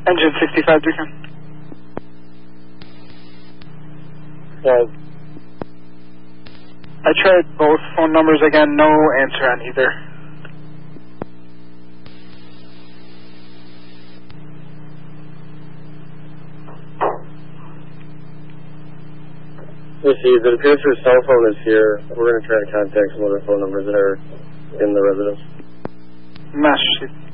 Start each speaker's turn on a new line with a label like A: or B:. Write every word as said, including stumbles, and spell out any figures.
A: Engine sixty-five, Beacon.
B: Well,
A: I tried both phone numbers again, no answer on either.
B: let's see, it appears her cell phone is here. We're going to try to contact some other phone numbers that are in the residence.
A: Massachusetts.